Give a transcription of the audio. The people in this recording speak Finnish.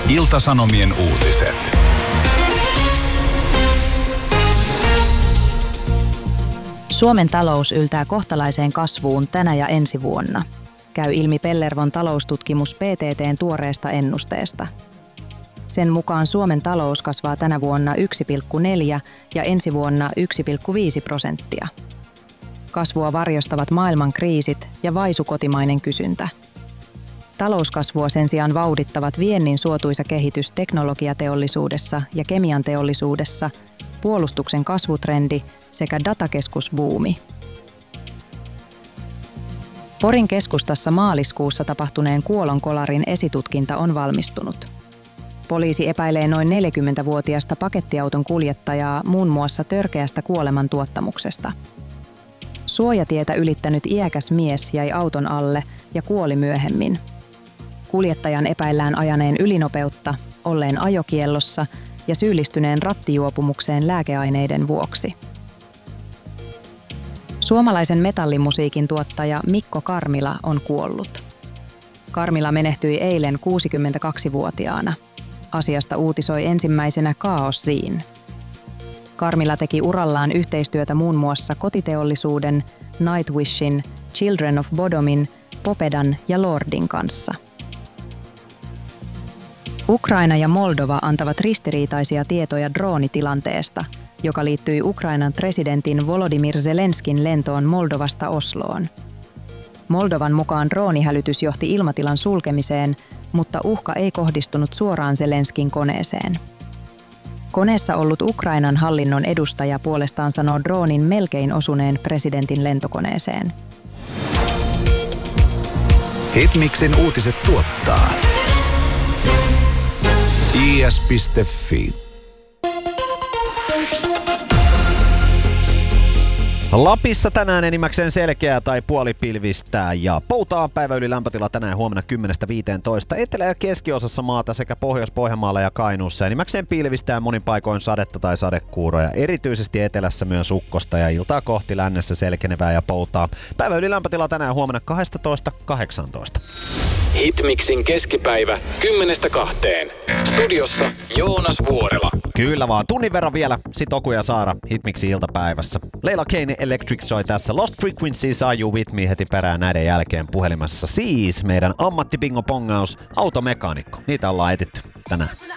Ilta-Sanomien uutiset. Suomen talous yltää kohtalaiseen kasvuun tänä ja ensi vuonna. Käy ilmi Pellervon taloustutkimus PTT:n tuoreesta ennusteesta. Sen mukaan Suomen talous kasvaa tänä vuonna 1,4 ja ensi vuonna 1,5%. Kasvua varjostavat maailman kriisit ja vaisu kotimainen kysyntä. Talouskasvua sen sijaan vauhdittavat viennin suotuisa kehitys teknologiateollisuudessa ja kemianteollisuudessa, puolustuksen kasvutrendi sekä datakeskusbuumi. Porin keskustassa maaliskuussa tapahtuneen kuolonkolarin esitutkinta on valmistunut. Poliisi epäilee noin 40-vuotiaasta pakettiauton kuljettajaa muun muassa törkeästä kuolemantuottamuksesta. Suojatietä ylittänyt iäkäs mies jäi auton alle ja kuoli myöhemmin. Kuljettajan epäillään ajaneen ylinopeutta, olleen ajokiellossa ja syyllistyneen rattijuopumukseen lääkeaineiden vuoksi. Suomalaisen metallimusiikin tuottaja Mikko Karmila on kuollut. Karmila menehtyi eilen 62-vuotiaana. Asiasta uutisoi ensimmäisenä Chaos Scene. Karmila teki urallaan yhteistyötä muun muassa kotiteollisuuden, Nightwishin, Children of Bodomin, Popedan ja Lordin kanssa. Ukraina ja Moldova antavat ristiriitaisia tietoja droonitilanteesta, joka liittyi Ukrainan presidentin Volodymyr Zelenskin lentoon Moldovasta Osloon. Moldovan mukaan droonihälytys johti ilmatilan sulkemiseen, mutta uhka ei kohdistunut suoraan Zelenskin koneeseen. Koneessa ollut Ukrainan hallinnon edustaja puolestaan sanoo droonin melkein osuneen presidentin lentokoneeseen. Hitmixin uutiset tuottaa is.fi. Lapissa tänään enimmäkseen selkeää tai puolipilvistä ja poutaa päivä yli lämpötila tänään huomenna 10-15. Etelä- ja keskiosassa maata sekä Pohjois-Pohjanmaalla ja Kainuussa enimmäkseen pilvistä ja monin paikoin sadetta tai sadekuuroja. Erityisesti etelässä myös ukkosta ja iltaa kohti lännessä selkenevää ja poutaa. Päivä yli lämpötila tänään huomenna 12-18. Hitmixin keskipäivä 10-2. Studiossa Joonas Vuorela. Kyllä vaan, tunnin verran vielä, sit Oku ja Saara Hitmixin iltapäivässä. Leila Kane Electric soi tässä. Lost Frequencies Are You With Me heti perään näiden jälkeen puhelimessa. Siis meidän ammattibingo-pongaus automekaanikko. Niitä ollaan etitty tänään.